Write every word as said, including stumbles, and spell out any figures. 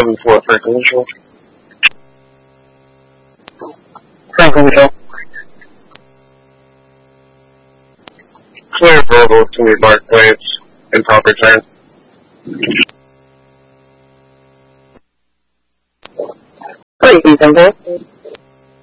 seven four, Franklin Control. Franklin Control. Clear verbal to me, mark plates, and proper turn. Franklin Control.